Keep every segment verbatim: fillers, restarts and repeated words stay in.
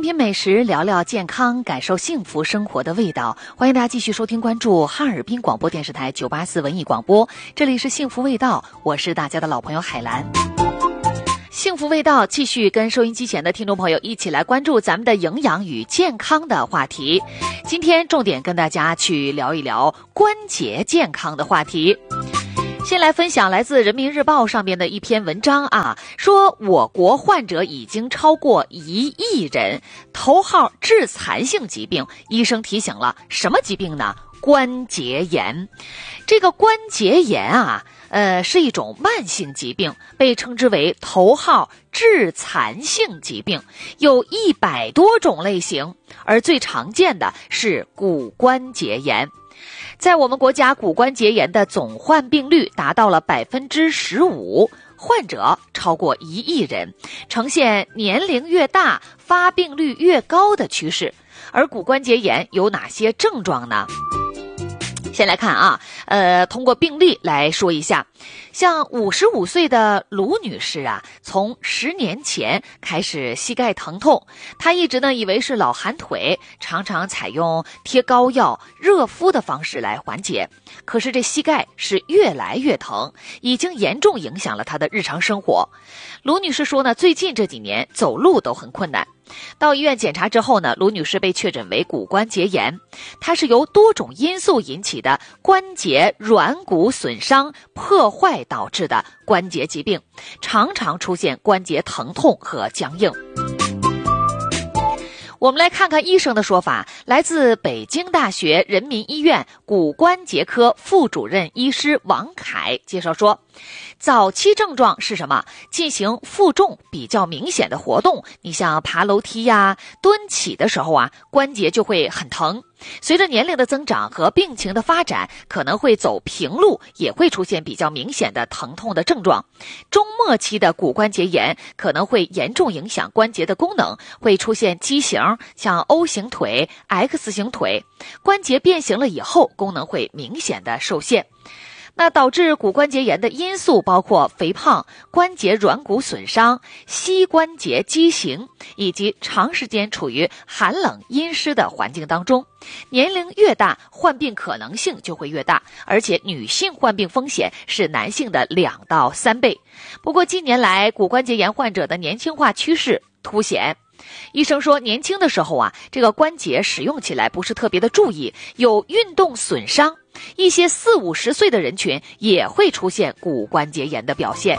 品美食，聊聊健康，感受幸福生活的味道。欢迎大家继续收听关注哈尔滨广播电视台九八四文艺广播，这里是幸福味道，我是大家的老朋友海兰。幸福味道继续跟收音机前的听众朋友一起来关注咱们的营养与健康的话题。今天重点跟大家去聊一聊关节健康的话题。先来分享来自人民日报上面的一篇文章啊，说我国患者已经超过一亿人，头号致残性疾病，医生提醒了，什么疾病呢？关节炎。这个关节炎啊呃，是一种慢性疾病，被称之为头号致残性疾病，有一百多种类型，而最常见的是骨关节炎。在我们国家，骨关节炎的总患病率达到了百分之十五，患者超过一亿人，呈现年龄越大发病率越高的趋势。而骨关节炎有哪些症状呢？先来看啊，呃，通过病例来说一下，像五十五岁的卢女士啊，从十年前开始膝盖疼痛，她一直呢以为是老寒腿，常常采用贴膏药、热敷的方式来缓解。可是这膝盖是越来越疼，已经严重影响了她的日常生活。卢女士说呢，最近这几年走路都很困难。到医院检查之后呢，卢女士被确诊为骨关节炎，它是由多种因素引起的关节软骨损伤破坏导致的关节疾病，常常出现关节疼痛和僵硬。我们来看看医生的说法，来自北京大学人民医院骨关节科副主任医师王凯介绍说，早期症状是什么？进行负重比较明显的活动，你像爬楼梯呀、蹲起的时候啊，关节就会很疼。随着年龄的增长和病情的发展，可能会走平路，也会出现比较明显的疼痛的症状。中末期的骨关节炎可能会严重影响关节的功能，会出现畸形，像 O 型腿、X 型腿，关节变形了以后，功能会明显的受限。那导致骨关节炎的因素包括肥胖、关节软骨损伤、膝关节畸形，以及长时间处于寒冷阴湿的环境当中。年龄越大，患病可能性就会越大，而且女性患病风险是男性的两到三倍。不过近年来，骨关节炎患者的年轻化趋势凸显。医生说，年轻的时候啊，这个关节使用起来不是特别的注意，有运动损伤，一些四五十岁的人群也会出现骨关节炎的表现。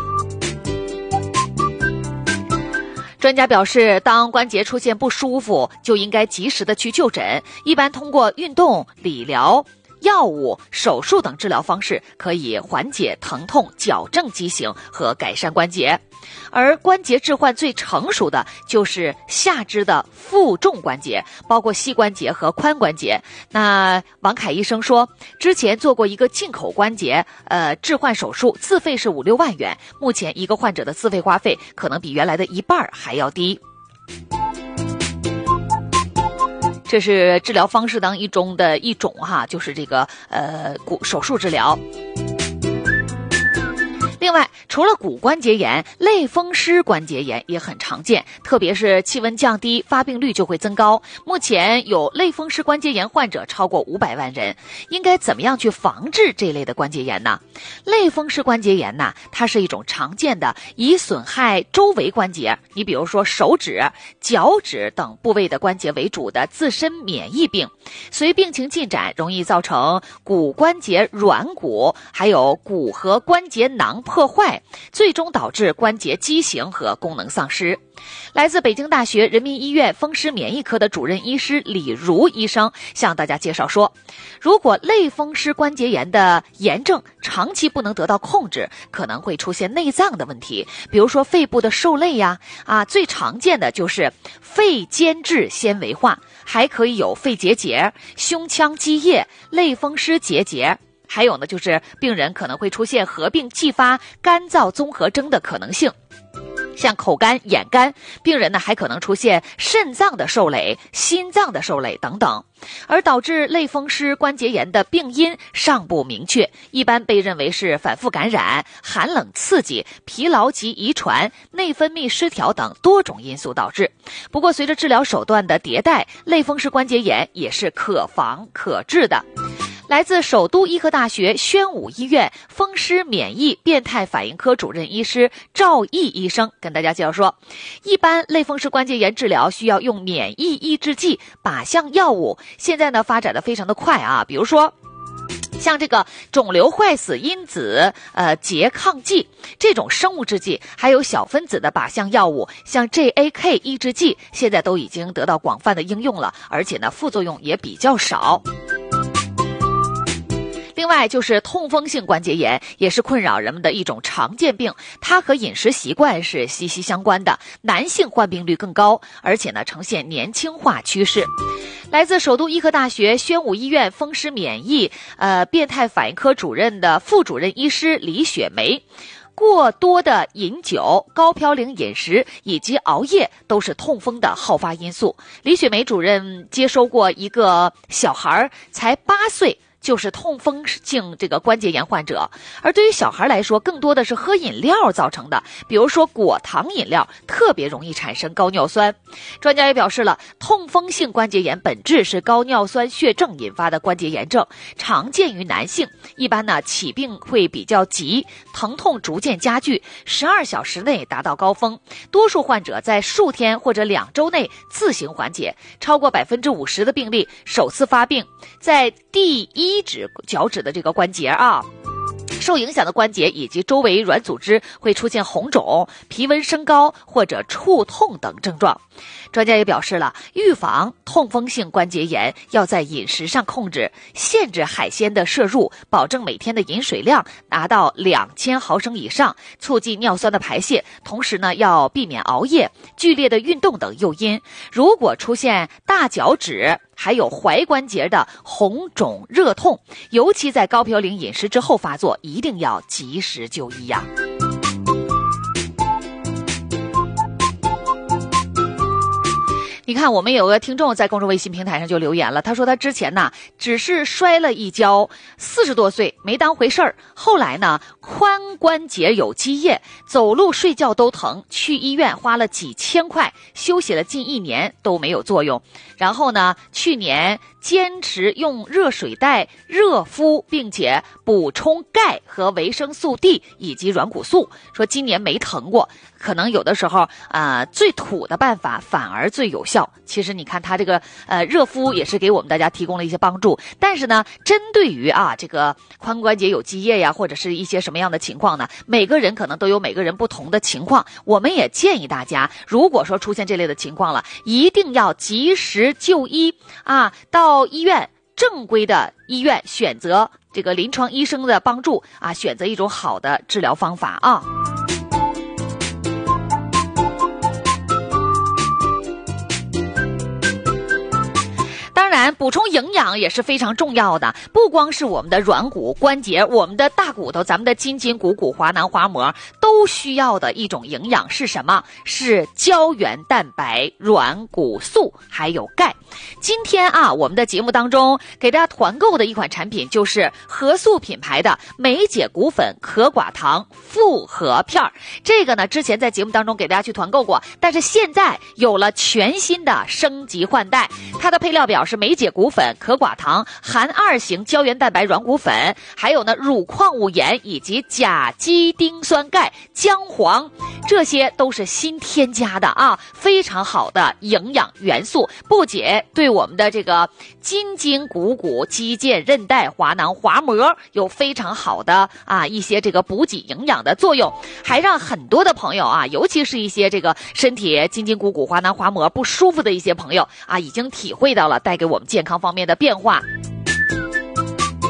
专家表示，当关节出现不舒服，就应该及时的去就诊，一般通过运动、理疗、药物、手术等治疗方式可以缓解疼痛、矫正畸形和改善关节。而关节置换最成熟的就是下肢的负重关节，包括膝关节和髋关节。那王凯医生说，之前做过一个进口关节呃置换手术，自费是五六万元，目前一个患者的自费花费可能比原来的一半还要低。这是治疗方式当中的一种哈，就是这个呃骨手术治疗。另外，除了骨关节炎，类风湿关节炎也很常见，特别是气温降低，发病率就会增高。目前有类风湿关节炎患者超过五百万人，应该怎么样去防治这类的关节炎呢？类风湿关节炎呢，它是一种常见的以损害周围关节，你比如说手指、脚趾等部位的关节为主的自身免疫病，随病情进展容易造成骨关节软骨还有骨和关节囊破坏，最终导致关节畸形和功能丧失。来自北京大学人民医院风湿免疫科的主任医师李如医生向大家介绍说，如果类风湿关节炎的炎症长期不能得到控制，可能会出现内脏的问题，比如说肺部的受累呀，啊，最常见的就是肺间质纤维化，还可以有肺结节、胸腔积液、类风湿结节。还有呢，就是病人可能会出现合并继发干燥综合征的可能性。 像口干、眼干，病人呢还可能出现肾脏的受累、心脏的受累等等。而导致类风湿关节炎的病因尚不明确，一般被认为是反复感染、寒冷刺激、疲劳及遗传、内分泌失调等多种因素导致。不过随着治疗手段的迭代，类风湿关节炎也是可防可治的。来自首都医科大学宣武医院风湿免疫变态反应科主任医师赵毅医生跟大家介绍说，一般类风湿关节炎治疗需要用免疫抑制剂、靶向药物，现在呢发展的非常的快啊，比如说像这个肿瘤坏死因子呃拮抗剂这种生物制剂，还有小分子的靶向药物，像 J A K 抑制剂，现在都已经得到广泛的应用了，而且呢副作用也比较少。另外就是痛风性关节炎，也是困扰人们的一种常见病，它和饮食习惯是息息相关的，男性患病率更高，而且呢呈现年轻化趋势。来自首都医科大学宣武医院风湿免疫呃变态反应科主任的副主任医师李雪梅，过多的饮酒、高嘌呤饮食以及熬夜都是痛风的好发因素。李雪梅主任接收过一个小孩才八岁，就是痛风性这个关节炎患者，而对于小孩来说，更多的是喝饮料造成的，比如说果糖饮料特别容易产生高尿酸。专家也表示了，痛风性关节炎本质是高尿酸血症引发的关节炎症，常见于男性，一般呢起病会比较急，疼痛逐渐加剧，十二小时内达到高峰，多数患者在数天或者两周内自行缓解，超过百分之五十的病例首次发病在第一一指脚趾的这个关节啊，受影响的关节以及周围软组织会出现红肿、皮温升高或者触痛等症状。专家也表示了，预防痛风性关节炎要在饮食上控制，限制海鲜的摄入，保证每天的饮水量达到两千毫升以上，促进尿酸的排泄，同时呢要避免熬夜、剧烈的运动等诱因。如果出现大脚趾还有踝关节的红肿热痛，尤其在高嘌呤饮食之后发作，一定要及时就医呀。你看，我们有个听众在公众微信平台上就留言了，他说他之前呢只是摔了一跤，四十多岁没当回事儿，后来呢髋关节有积液，走路睡觉都疼，去医院花了几千块，休息了近一年都没有作用。然后呢去年坚持用热水袋热敷，并且补充钙和维生素 D 以及软骨素，说今年没疼过。可能有的时候啊、呃，最土的办法反而最有效。其实你看他这个呃热敷也是给我们大家提供了一些帮助，但是呢针对于啊这个髋关节有积液呀，或者是一些什么样的情况呢，每个人可能都有每个人不同的情况，我们也建议大家，如果说出现这类的情况了，一定要及时就医啊，到医院正规的医院选择这个临床医生的帮助啊，选择一种好的治疗方法啊。当然补充营养也是非常重要的，不光是我们的软骨关节，我们的大骨头，咱们的筋筋骨骨滑囊滑膜都需要的一种营养是什么？是胶原蛋白、软骨素还有钙。今天啊我们的节目当中给大家团购的一款产品就是和素品牌的美解骨粉可寡糖复合片，这个呢之前在节目当中给大家去团购过，但是现在有了全新的升级换代。它的配料表是美解骨粉、可寡糖、含二型胶原蛋白软骨粉，还有呢乳矿物盐以及甲基丁酸钙、姜黄，这些都是新添加的啊，非常好的营养元素，不仅对我们的这个筋筋骨骨、肌腱、韧带、滑囊滑膜有非常好的啊一些这个补给营养的作用，还让很多的朋友啊，尤其是一些这个身体筋筋骨骨、滑囊滑膜不舒服的一些朋友啊，已经体会到了带给我们健康方面的变化。那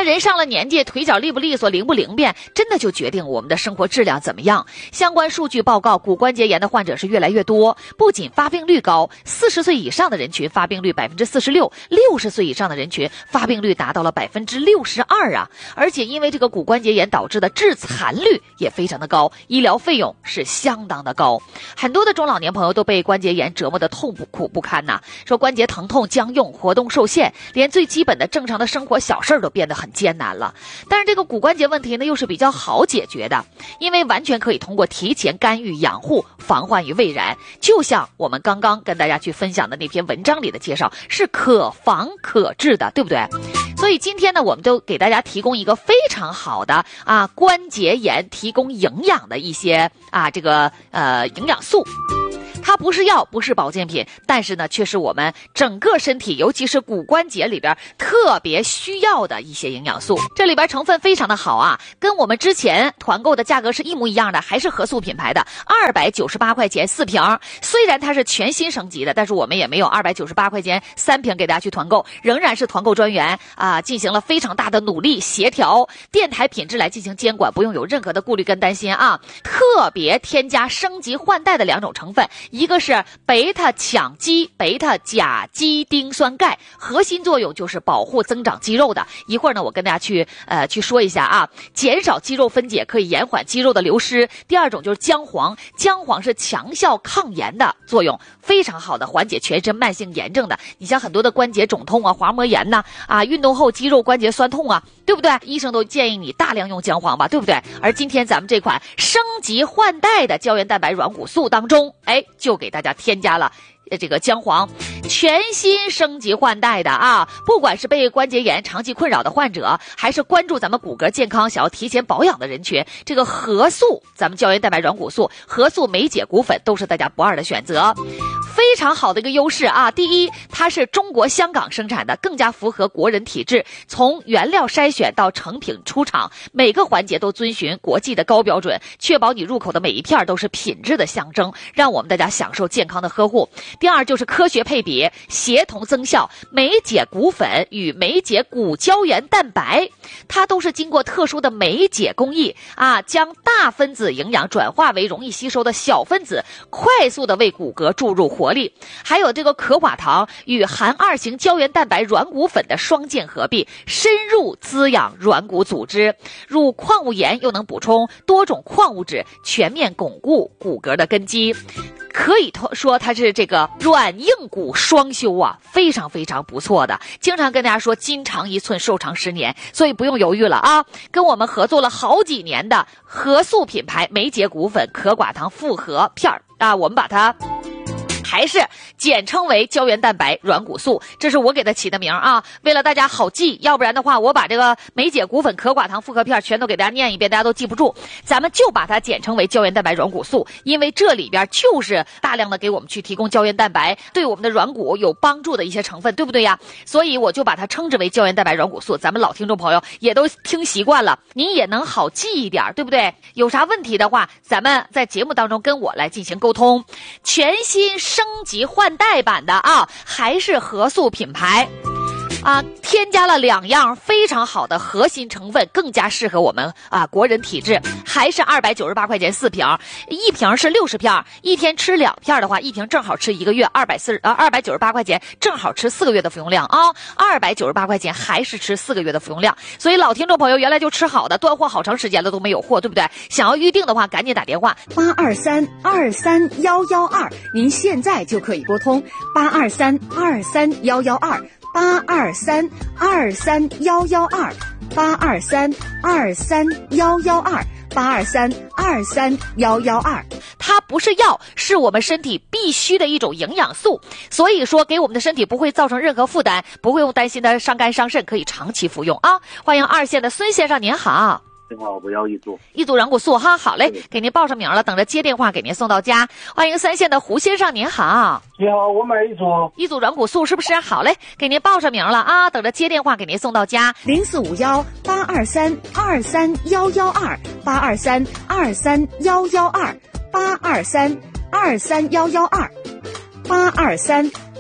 人上了年纪，腿脚利不利索，灵不灵便，真的就决定我们的生活质量怎么样。相关数据报告，骨关节炎的患者是越来越多，不仅发病率高，四十岁以上的人群发病率百分之四十六，六十岁以上的人群发病率达到了百分之六十二啊！而且因为这个骨关节炎导致的致残率也非常的高，医疗费用是相当的高。很多的中老年朋友都被关节炎折磨得痛苦不堪呐、啊，说关节疼痛、僵硬、活动受限，连最基本的正常的生活小事都变得很艰难了。但是这个骨关节问题呢，又是比较好解决的，因为完全可以通过提前干预养护，防患于未然。就像我们刚刚跟大家去分享的那篇文章里的介绍，是可防可治的，对不对？所以今天呢，我们都给大家提供一个非常好的啊关节炎提供营养的一些啊这个呃营养素。它不是药，不是保健品，但是呢，却是我们整个身体，尤其是骨关节里边特别需要的一些营养素。这里边成分非常的好啊，跟我们之前团购的价格是一模一样的，还是合素品牌的，二百九十八块钱四瓶。虽然它是全新升级的，但是我们也没有二百九十八块钱三瓶给大家去团购，仍然是团购专员啊进行了非常大的努力协调，电台品质来进行监管，不用有任何的顾虑跟担心啊。特别添加升级换代的两种成分。一个是贝塔羟基贝塔甲基丁酸钙，核心作用就是保护增长肌肉的。一会儿呢，我跟大家去呃去说一下啊，减少肌肉分解，可以延缓肌肉的流失。第二种就是姜黄，姜黄是强效抗炎的作用，非常好的缓解全身慢性炎症的。你像很多的关节肿痛啊、滑膜炎呐、啊，啊，运动后肌肉关节酸痛啊，对不对？医生都建议你大量用姜黄吧，对不对？而今天咱们这款升级换代的胶原蛋白软骨素当中，哎，就给大家添加了这个姜黄，全新升级换代的啊！不管是被关节炎长期困扰的患者，还是关注咱们骨骼健康想要提前保养的人群，这个核素咱们胶原蛋白软骨素、核素酶解骨粉都是大家不二的选择。非常好的一个优势啊！第一，它是中国香港生产的，更加符合国人体质。从原料筛选到成品出厂，每个环节都遵循国际的高标准，确保你入口的每一片都是品质的象征，让我们大家享受健康的呵护。第二就是科学配比，协同增效，酶解骨粉与酶解骨胶原蛋白，它都是经过特殊的酶解工艺啊，将大分子营养转化为容易吸收的小分子，快速的为骨骼注入活力。还有这个可寡糖与含二型胶原蛋白软骨粉的双键合璧，深入滋养软骨组织，入矿物盐又能补充多种矿物质，全面巩固骨骼的根基。可以说它是这个软硬骨双修啊，非常非常不错的。经常跟大家说筋长一寸寿长十年，所以不用犹豫了啊！跟我们合作了好几年的核素品牌酶解骨粉可寡糖复合片啊，我们把它还是简称为胶原蛋白软骨素，这是我给它起的名啊，为了大家好记，要不然的话我把这个酶解骨粉可寡糖复合片全都给大家念一遍，大家都记不住，咱们就把它简称为胶原蛋白软骨素，因为这里边就是大量的给我们去提供胶原蛋白，对我们的软骨有帮助的一些成分，对不对呀？所以我就把它称之为胶原蛋白软骨素，咱们老听众朋友也都听习惯了，您也能好记一点，对不对？有啥问题的话，咱们在节目当中跟我来进行沟通。全新升级换代版的啊，还是核素品牌啊，添加了两样非常好的核心成分，更加适合我们啊国人体质。还是二百九十八块钱四瓶，一瓶是六十片，一天吃两片的话，一瓶正好吃一个月，二百四呃二百九十八块钱正好吃四个月的服用量啊，二百九十八块钱还是吃四个月的服用量。所以老听众朋友原来就吃好的，断货好长时间了都没有货，对不对？想要预定的话，赶紧打电话八二三二三幺幺二，您现在就可以拨通八二三二三幺幺二。八二三二三幺幺二，八二三二三幺幺二，八二三二三幺幺二。 它不是药，是我们身体必须的一种营养素，所以说给我们的身体不会造成任何负担，不会用担心的伤肝伤肾，可以长期服用啊。欢迎二线的孙先生，您好。 你好，我要一组一组软骨素哈，好嘞，给您报上名了，等着接电话给您送到家。欢迎三线的胡先生，您好。 你好，我买一组一组软骨素是不是？好嘞，给您报上名了啊，等着接电话给您送到家。 零四五幺八二三二三幺幺二，八二三二三幺幺二，八二三二三幺幺二，八二三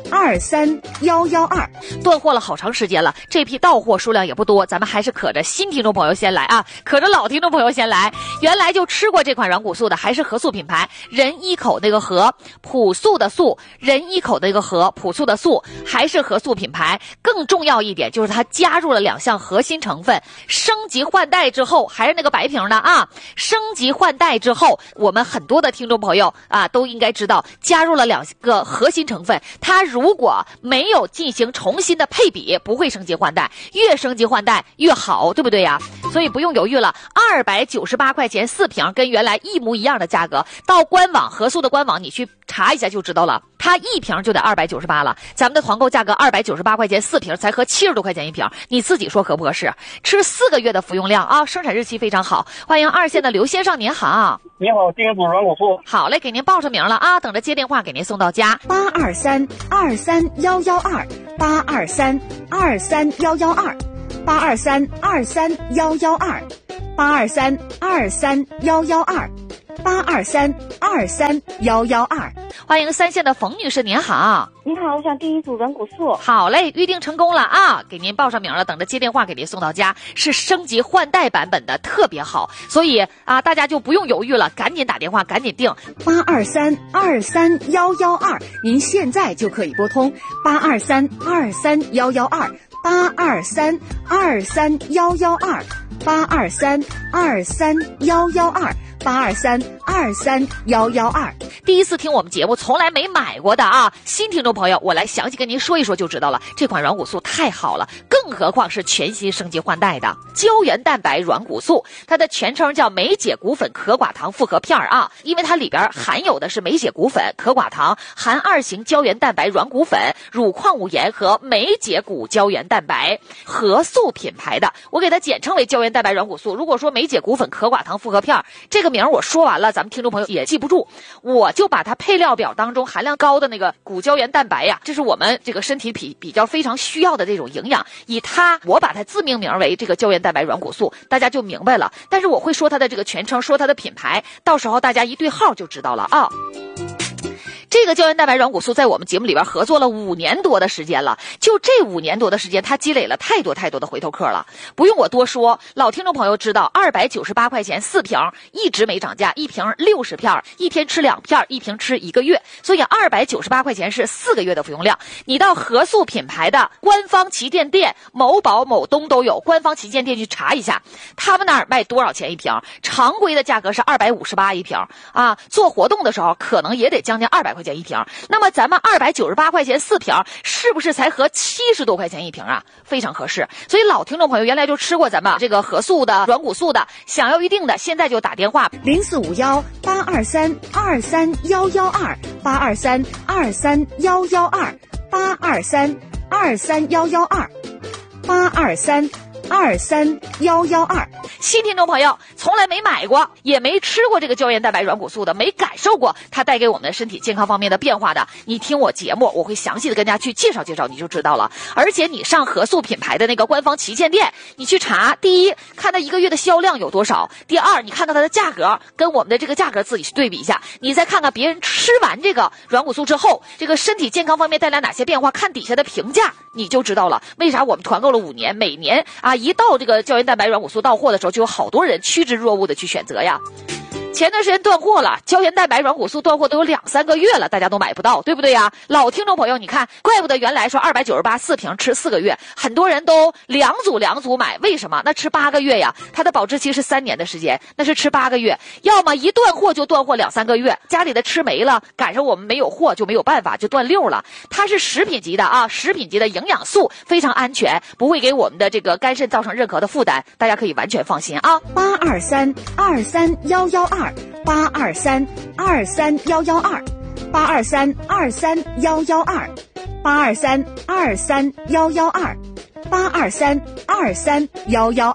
二三幺幺二。 断货了好长时间了，这批到货数量也不多，咱们还是可着新听众朋友先来啊，可着老听众朋友先来。原来就吃过这款软骨素的还是和素品牌，人一口那个和，朴素的素，人一口的那个和，朴素的素，还是和素品牌。更重要一点就是它加入了两项核心成分，升级换代之后还是那个白瓶的啊，升级换代之后，我们很多的听众朋友啊都应该知道加入了两个核心成分，它如果没有进行重新的配比，不会升级换代，越升级换代越好，对不对呀？所以不用犹豫了，二百九十八块钱四瓶，跟原来一模一样的价格，到官网和素的官网你去查一下就知道了，它一瓶就得二百九十八了，咱们的团购价格二百九十八块钱四瓶，才合七十多块钱一瓶，你自己说合不合适？吃四个月的服用量啊，生产日期非常好。欢迎二线的刘先生，您好。 你好，丁主软骨素。 好嘞，给您报上名了啊，等着接电话给您送到家。 八二三二三幺幺二，八二三二三幺幺二，八二三二三幺幺二，八二三二三幺幺二，八二三二三幺幺二。 欢迎三线的冯女士，您好。 你好，我想订一组软骨素。 好嘞，预定成功了啊，给您报上名了，等着接电话给您送到家。是升级换代版本的，特别好，所以啊，大家就不用犹豫了，赶紧打电话，赶紧订。 八二三二三幺幺二，您现在就可以拨通八二三二三幺幺二，八二三二三幺幺二，八二三二三幺幺二，八二三二三幺幺二。 第一次听我们节目从来没买过的啊，新听众朋友，我来详细跟您说一说就知道了。这款软骨素太好了，更何况是全新升级换代的胶原蛋白软骨素，它的全称叫酶解骨粉可寡糖复合片啊，因为它里边含有的是酶解骨粉、可寡糖、含二型胶原蛋白软骨粉、乳矿物盐和酶解骨胶原蛋白，和素品牌的，我给它简称为胶原蛋白软骨素。如果说酶解骨粉可寡糖复合片这个名我说完了，咱们听众朋友也记不住，我就把它配料表当中含量高的那个骨胶原蛋白呀，这是我们这个身体比比较非常需要的这种营养，以它我把它自命名为这个胶原蛋白软骨素，大家就明白了。但是我会说它的这个全称，说它的品牌，到时候大家一对号就知道了啊。这个胶原蛋白软骨素在我们节目里边合作了五年多的时间了，就这五年多的时间，它积累了太多太多的回头客了，不用我多说，老听众朋友知道，二百九十八块钱四瓶，一直没涨价，一瓶六十片，一天吃两片，一瓶吃一个月，所以二百九十八块钱是四个月的服用量。你到和素品牌的官方旗舰店，某宝、某东都有官方旗舰店去查一下，他们那儿卖多少钱一瓶？常规的价格是二百五十八一瓶啊，做活动的时候可能也得将近二百块钱一瓶，那么咱们二百九十八块钱四瓶，是不是才合七十多块钱一瓶啊？非常合适。所以老听众朋友原来就吃过咱们这个和素的软骨素的，想要预定的现在就打电话零四五幺八二三二三幺幺二，八二三二三幺幺二，八二三二三幺幺二，八二三二三幺幺二。 新听众朋友从来没买过也没吃过这个胶原蛋白软骨素的，没感受过它带给我们的身体健康方面的变化的，你听我节目我会详细的跟大家去介绍介绍，你就知道了。而且你上和素品牌的那个官方旗舰店，你去查，第一看它一个月的销量有多少，第二你看到它的价格跟我们的这个价格自己去对比一下，你再看看别人吃完这个软骨素之后这个身体健康方面带来哪些变化，看底下的评价你就知道了。为啥我们团购了五年，每年啊一到这个胶原蛋白软骨素到货的时候，就有好多人趋之若鹜的去选择呀。前段时间断货了，胶原蛋白软骨素断货都有两三个月了，大家都买不到，对不对呀？老听众朋友，你看，怪不得原来说二百九十八四瓶吃四个月，很多人都两组两组买，为什么？那吃八个月呀，它的保质期是三年的时间，那是吃八个月，要么一断货就断货两三个月，家里的吃没了，赶上我们没有货就没有办法，就断六了。它是食品级的啊，食品级的营养素，非常安全，不会给我们的这个肝肾造成任何的负担，大家可以完全放心啊。 八二三二三幺幺二，八二三二三幺幺二，八二三二三幺幺二，八二三二三幺幺二，八二三二三幺幺二。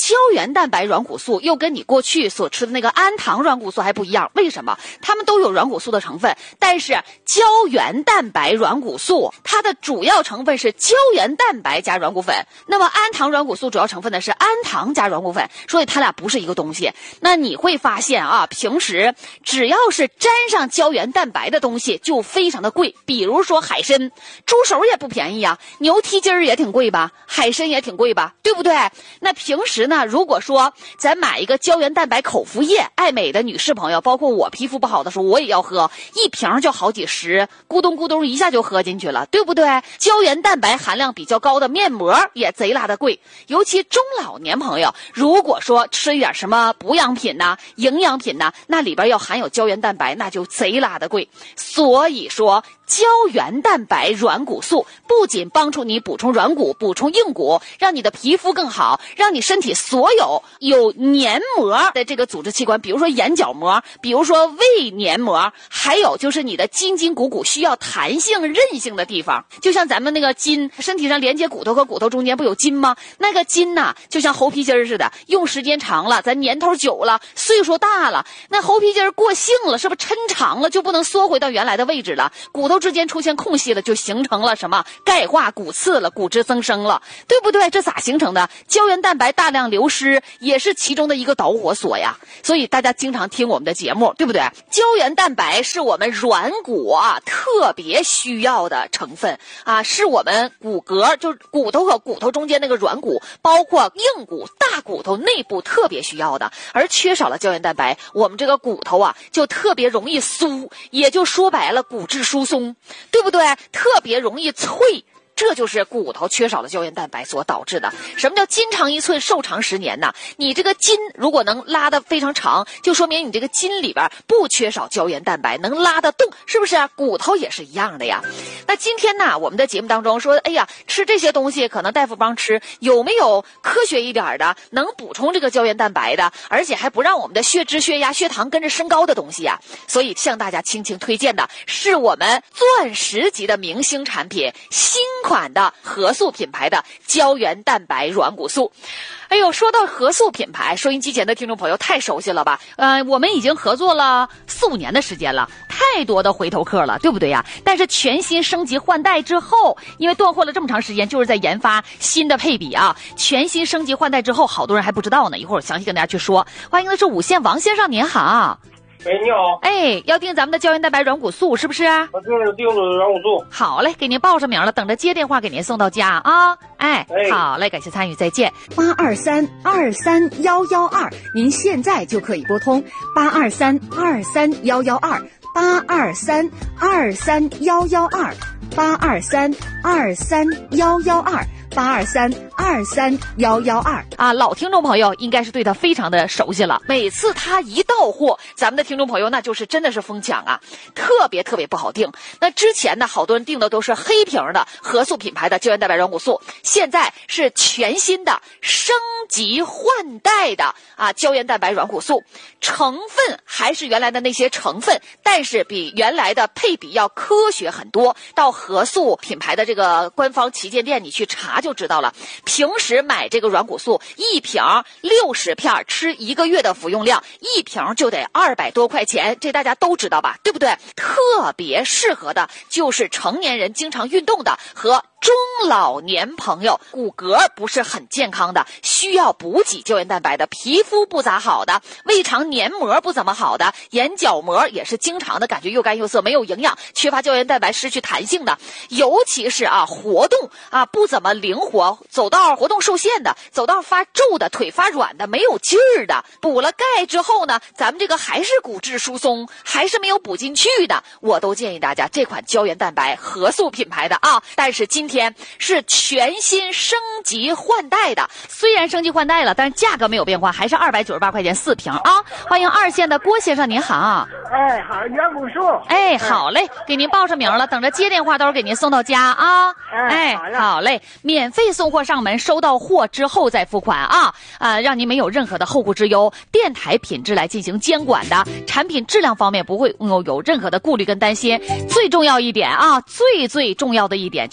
胶原蛋白软骨素又跟你过去所吃的那个氨糖软骨素还不一样，为什么？它们都有软骨素的成分，但是胶原蛋白软骨素它的主要成分是胶原蛋白加软骨粉，那么氨糖软骨素主要成分的是氨糖加软骨粉，所以它俩不是一个东西。那你会发现啊，平时只要是沾上胶原蛋白的东西就非常的贵，比如说海参，猪手也不便宜啊，牛蹄筋儿也挺贵吧，海参也挺贵吧，对不对？那平时呢，如果说咱买一个胶原蛋白口服液，爱美的女士朋友，包括我皮肤不好的时候我也要喝，一瓶就好几十，咕咚咕咚一下就喝进去了，对不对？胶原蛋白含量比较高的面膜也贼拉的贵，尤其中老年朋友，如果说吃一点什么补养品呐、啊、营养品呐、啊，那里边要含有胶原蛋白，那就贼拉的贵。所以说胶原蛋白软骨素不仅帮助你补充软骨、补充硬骨，让你的皮肤更好，让你身体所有有黏膜的这个组织器官，比如说眼角膜，比如说胃黏膜，还有就是你的筋筋骨骨需要弹性韧性的地方，就像咱们那个筋，身体上连接骨头和骨头中间不有筋吗？那个筋呐、啊，就像猴皮筋似的，用时间长了，咱年头久了，岁数大了，那猴皮筋过性了，是不是抻长了就不能缩回到原来的位置了？骨头之间出现空隙了，就形成了什么钙化骨刺了，骨质增生了，对不对？这咋形成的？胶原蛋白大量流失也是其中的一个导火索呀。所以大家经常听我们的节目，对不对？胶原蛋白是我们软骨啊特别需要的成分啊，是我们骨骼，就是骨头和骨头中间那个软骨，包括硬骨、大骨头内部特别需要的。而缺少了胶原蛋白，我们这个骨头啊就特别容易酥，也就说白了骨质疏松，对不对？特别容易脆。这就是骨头缺少了胶原蛋白所导致的。什么叫筋长一寸，寿长十年呢？你这个筋如果能拉得非常长，就说明你这个筋里边不缺少胶原蛋白，能拉得动，是不是啊？骨头也是一样的呀。那今天呢，我们的节目当中说，哎呀，吃这些东西可能大夫帮吃，有没有科学一点的能补充这个胶原蛋白的，而且还不让我们的血脂、血压、血糖跟着升高的东西呀？所以向大家倾情推荐的是我们钻石级的明星产品，新款的合素品牌的胶原蛋白软骨素。哎呦，说到合素品牌，收音机前的听众朋友太熟悉了吧？呃，我们已经合作了四五年的时间了，太多的回头客了，对不对呀？但是全新升级换代之后，因为断货了这么长时间，就是在研发新的配比啊。全新升级换代之后，好多人还不知道呢，一会儿我详细跟大家去说。欢迎的是五线王先生，您好。 喂，你好。 哎，要订咱们的胶原蛋白软骨素是不是？ 我这是订的软骨素。 好嘞，给您报上名了，等着接电话给您送到家啊。哎， 哎好嘞，感谢参与，再见。 八二三二三幺幺二，您现在就可以拨通八二三二三幺幺二八二三二三幺幺二八二三二三幺幺二八二三二三幺幺二啊，老听众朋友应该是对他非常的熟悉了。每次他一到货，咱们的听众朋友那就是真的是疯抢啊，特别特别不好订。那之前呢，好多人订的都是黑瓶的合素品牌的胶原蛋白软骨素，现在是全新的升级换代的啊胶原蛋白软骨素，成分还是原来的那些成分，但是比原来的配比要科学很多。到合素品牌的这个官方旗舰店你去查就知道了。平时买这个软骨素一瓶六十片，吃一个月的服用量，一瓶就得二百多块钱，这大家都知道吧，对不对？特别适合的就是成年人经常运动的和中老年朋友，骨骼不是很健康的，需要补给胶原蛋白的，皮肤不咋好的，胃肠黏膜不怎么好的，眼角膜也是经常的感觉又干又涩，没有营养，缺乏胶原蛋白，失去弹性的，尤其是啊活动啊不怎么灵活，走道活动受限的，走道发皱的，腿发软的，没有劲儿的，补了钙之后呢，咱们这个还是骨质疏松，还是没有补进去的，我都建议大家这款胶原蛋白合素品牌的啊，但是今天是全新升级换代的，虽然升级换代了，但是价格没有变化，还是二百九十八块钱四瓶啊！欢迎二线的郭先生，您好。 哎，好，软骨素。 哎，好嘞，给您报上名了，等着接电话，到时候给您送到家啊。 哎， 哎，好嘞，免费送货上门，收到货之后再付款啊，啊，让您没有任何的后顾之忧，电台品质来进行监管的，产品质量方面不会有有任何的顾虑跟担心。最重要一点啊，最最重要的一点就是咱们大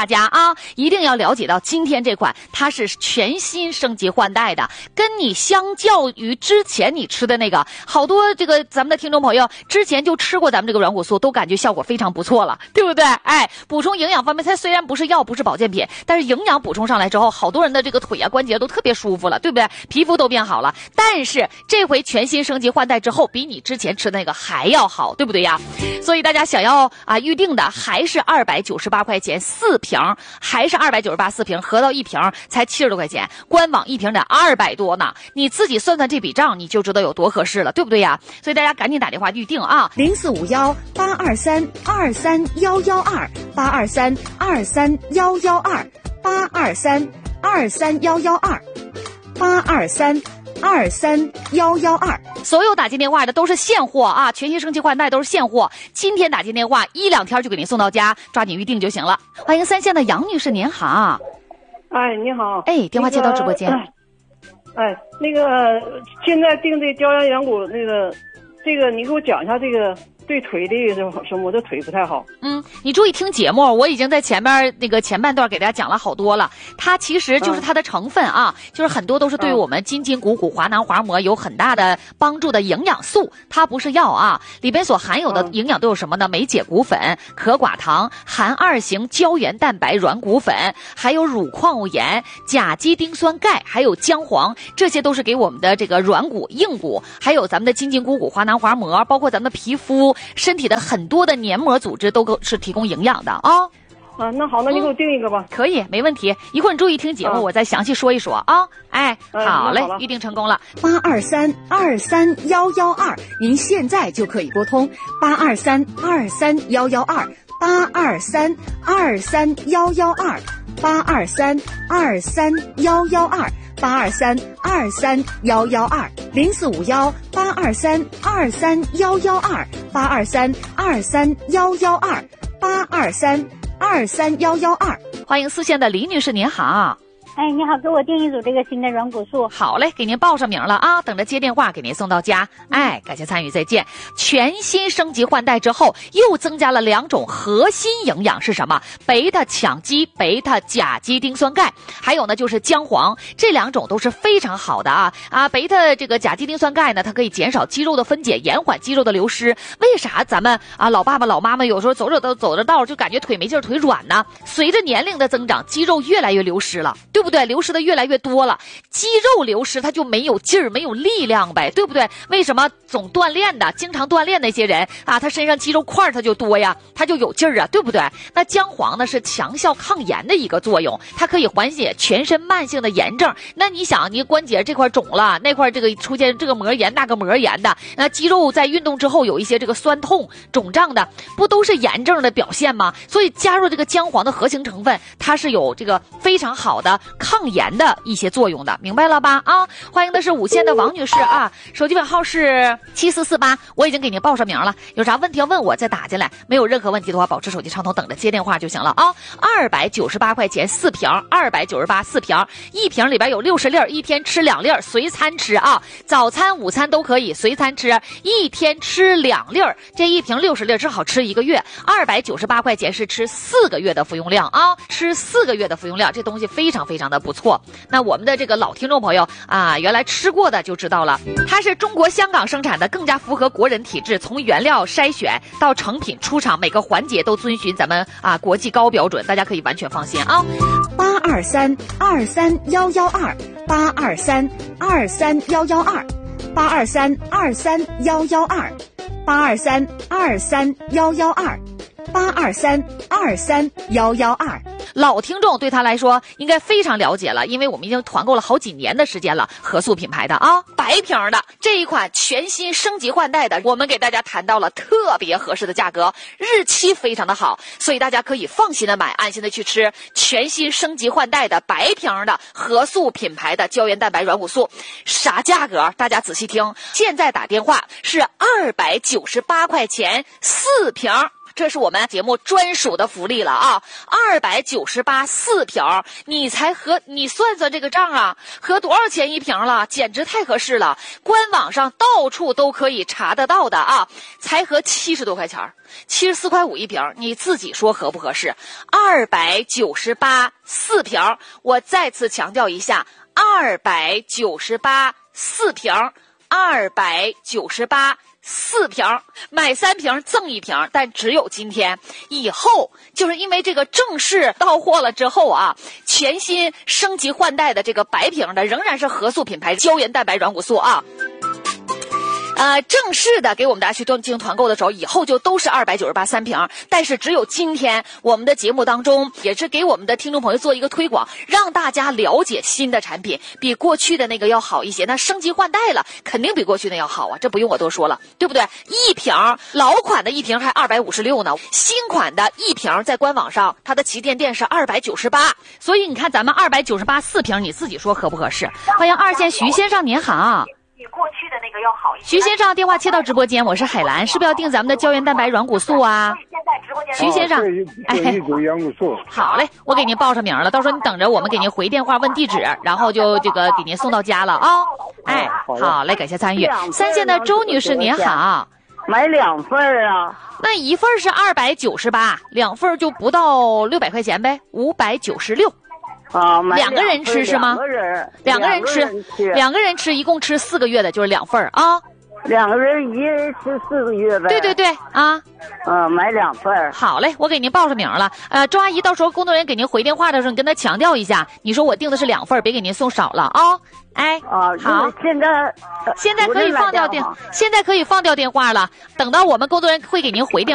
大家啊，一定要了解到今天这款它是全新升级换代的，跟你相较于之前你吃的那个，好多这个咱们的听众朋友之前就吃过咱们这个软骨素，都感觉效果非常不错了，对不对？哎，补充营养方面，它虽然不是药，不是保健品，但是营养补充上来之后，好多人的这个腿啊关节都特别舒服了，对不对？皮肤都变好了。但是这回全新升级换代之后，比你之前吃的那个还要好，对不对呀？所以大家想要啊预定的还是二百九十八块钱四瓶，还是二百九十八四瓶，合到一瓶才七十多块钱，官网一瓶得二百多呢。你自己算算这笔账，你就知道有多合适了，对不对呀？所以大家赶紧打电话预定啊， 零四五幺八二三二三幺幺二八二三二三幺幺二八二三二三幺幺二八二三二三幺幺二。 所有打进电话的都是现货啊，全新升级换代都是现货。今天打进电话，一两天就给您送到家，抓紧预定就行了。欢迎三线的杨女士，您好。 哎，你好。 哎，电话接到直播间。 那个、哎，那个现在订这胶原软骨那个，这个你给我讲一下这个。对腿的什么，我的腿不太好。 嗯，你注意听节目，我已经在前面那个前半段给大家讲了好多了。它其实就是它的成分啊，嗯、就是很多都是对我们筋筋骨骨、滑囊滑膜有很大的帮助的营养素，它不是药啊。里边所含有的营养都有什么呢？美解骨粉、可寡糖、含二型胶原蛋白软骨粉，还有乳矿物盐、甲基丁酸钙，还有姜黄，这些都是给我们的这个软骨、硬骨，还有咱们的筋筋骨骨、滑囊滑膜，包括咱们的皮肤。身体的很多的黏膜组织都是提供营养的啊。 啊，那好，那你给我定一个吧。 嗯、可以，没问题。一会儿你注意听节目，啊、我再详细说一说啊。哎， 嗯、 好嘞， 好预定成功了。 八二三二三幺幺二，您现在就可以拨通八二三二三幺幺二八二三二三幺幺二八二三二三幺幺二。八二三二三幺幺二零四五幺八二三二三幺幺二八二三二三幺幺二八二三二三幺幺二。 欢迎四线的李女士，您好。 哎，你好，给我订一组这个新的软骨素。 好嘞，给您报上名了啊，等着接电话给您送到家。哎，感谢参与，再见。全新升级换代之后，又增加了两种核心营养是什么？贝塔羟基、贝塔甲基丁酸钙，还有呢就是姜黄，这两种都是非常好的啊啊！贝塔这个甲基丁酸钙呢，它可以减少肌肉的分解，延缓肌肉的流失。为啥咱们啊老爸爸老妈妈有时候走着走走着道就感觉腿没劲儿、腿软呢？随着年龄的增长，肌肉越来越流失了，对不对？流失的越来越多了，肌肉流失它就没有劲儿，没有力量呗，对不对？为什么总锻炼的、经常锻炼那些人啊，他身上肌肉块它就多呀，他就有劲儿啊，对不对？那姜黄呢是强效抗炎的一个作用，它可以缓解全身慢性的炎症。那你想，你关节这块肿了，那块这个出现这个膜炎、那个膜炎的，那肌肉在运动之后有一些这个酸痛、肿胀的，不都是炎症的表现吗？所以加入这个姜黄的核心成分，它是有这个非常好的抗炎的一些作用的，明白了吧？啊，欢迎的是五线的王女士啊，手机尾号是七四四八，我已经给您报上名了，有啥问题要问我再打进来，没有任何问题的话，保持手机畅通，等着接电话就行了啊。二百九十八块钱四瓶，二百九十八四瓶，一瓶里边有六十粒，一天吃两粒，随餐吃啊，早餐、午餐都可以随餐吃，一天吃两粒，这一瓶六十粒正好吃一个月，二百九十八块钱是吃四个月的服用量啊，吃四个月的服用量，这东西非常非常的不错。那我们的这个老听众朋友啊，原来吃过的就知道了，它是中国香港生产的，更加符合国人体质，从原料筛选到成品出厂，每个环节都遵循咱们啊国际高标准，大家可以完全放心啊。 八二三二三幺幺二八二三二三幺幺二八二三二三幺幺二八二三二三幺幺二八二三二三幺幺二。 老听众对他来说应该非常了解了，因为我们已经团购了好几年的时间了，合素品牌的啊，白瓶的这一款全新升级换代的，我们给大家谈到了特别合适的价格，日期非常的好，所以大家可以放心的买，安心的去吃全新升级换代的白瓶的合素品牌的胶原蛋白软骨素。啥价格？大家仔细听，现在打电话是二百九十八块钱四瓶。 这是我们节目专属的福利了啊！二百九十八四瓶，你才合，你算算这个账啊，合多少钱一瓶了？简直太合适了！官网上到处都可以查得到的啊，才合七十多块钱，七十四块五一瓶，你自己说合不合适？二百九十八四瓶，我再次强调一下，二百九十八四瓶，二百九十八。四瓶，买三瓶赠一瓶，但只有今天，以后就是因为这个正式到货了之后啊，全新升级换代的这个白瓶的仍然是合素品牌胶原蛋白软骨素啊。呃，正式的给我们大家去进行团购的时候，以后就都是二百九十八三瓶，但是只有今天我们的节目当中，也是给我们的听众朋友做一个推广，让大家了解新的产品比过去的那个要好一些。那升级换代了，肯定比过去的要好啊，这不用我多说了，对不对？一瓶老款的一瓶还二百五十六呢，新款的一瓶在官网上它的旗舰店是二百九十八，所以你看咱们二百九十八四瓶，你自己说合不合适？欢迎二线徐先生，您好。 比过去的那个要好一些。 徐先生，电话切到直播间，我是海兰，是不是要订咱们的胶原蛋白软骨素啊？ 现在直播间徐先生， 哎，一组软骨素。 好嘞，我给您报上名了，到时候你等着，我们给您回电话问地址，然后就这个给您送到家了啊、哦。哎，好嘞，感谢参与。三线的周女士您好， 买两份啊？ 那一份是二百九十八，两份就不到六百块钱呗，五百九十六。 啊，买两个人吃是吗？ 两个人， 两个人吃，两个人吃，一共吃四个月的，就是两份啊。 两个人一人吃四个月呗。 对对对啊。 嗯，买两份。 好嘞，我给您报上名了。呃，周阿姨，到时候工作人员给您回电话的时候，你跟他强调一下，你说我订的是两份，别给您送少了啊、哦。哎， 啊， 好， 现在、 呃、现在可以放掉电，现在可以放掉电话了。等到我们工作人员会给您回电话。